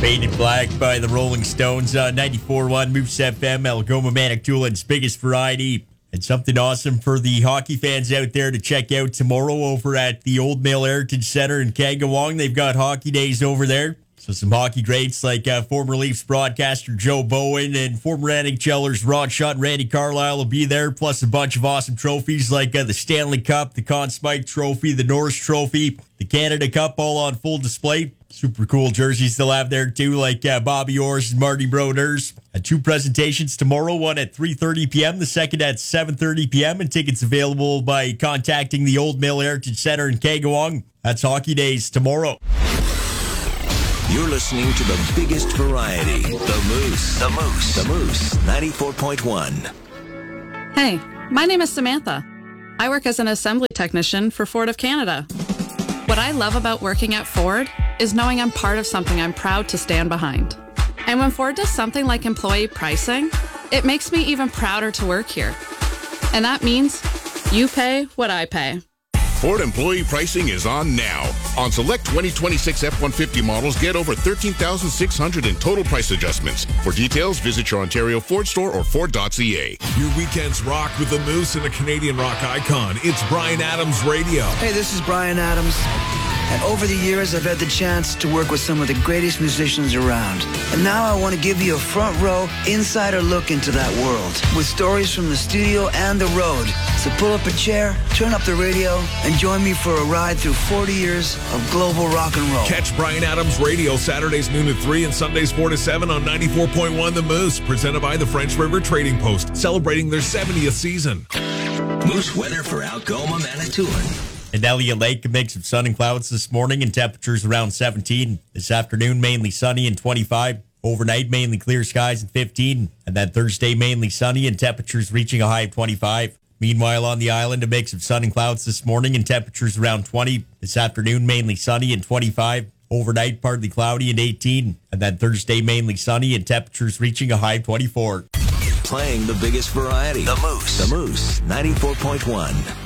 Painted Black by the Rolling Stones on 94.1 Moose FM, Algoma Manitoulin's biggest variety. And something awesome for the hockey fans out there to check out tomorrow over at the Old Mill Heritage Center in Kagawong. They've got hockey days over there. So some hockey greats like former Leafs broadcaster Joe Bowen and former NHLers Rod Schott and Randy Carlyle will be there, plus a bunch of awesome trophies like the Stanley Cup, the Conn Smythe Trophy, the Norris Trophy, the Canada Cup, all on full display. Super cool jerseys they'll have there too, like Bobby Orr's and Marty Brodeurs. Two presentations tomorrow, one at 3:30 p.m., the second at 7:30 p.m., and tickets available by contacting the Old Mill Heritage Center in Kagawong. That's Hockey Days tomorrow. You're listening to the biggest variety, The Moose. The Moose. The Moose, 94.1. Hey, my name is Samantha. I work as an assembly technician for Ford of Canada. What I love about working at Ford is knowing I'm part of something I'm proud to stand behind. And when Ford does something like employee pricing, it makes me even prouder to work here. And that means you pay what I pay. Ford employee pricing is on now. On select 2026 F-150 models, get over $13,600 in total price adjustments. For details, visit your Ontario Ford store or Ford.ca. Your weekends rock with the Moose and a Canadian rock icon. It's Bryan Adams Radio. Hey, this is Bryan Adams. And over the years, I've had the chance to work with some of the greatest musicians around. And now I want to give you a front row, insider look into that world with stories from the studio and the road. So pull up a chair, turn up the radio, and join me for a ride through 40 years of global rock and roll. Catch Bryan Adams Radio Saturdays noon to 3 and Sundays 4 to 7 on 94.1 The Moose, presented by the French River Trading Post, celebrating their 70th season. Moose weather for Algoma, Manitoulin. In Elliott Lake, a mix of sun and clouds this morning and temperatures around 17. This afternoon, mainly sunny and 25. Overnight, mainly clear skies and 15. And then Thursday, mainly sunny and temperatures reaching a high of 25. Meanwhile, on the island, a mix of sun and clouds this morning and temperatures around 20. This afternoon, mainly sunny and 25. Overnight, partly cloudy and 18. And then Thursday, mainly sunny and temperatures reaching a high of 24. Playing the biggest variety. The Moose. The Moose, 94.1.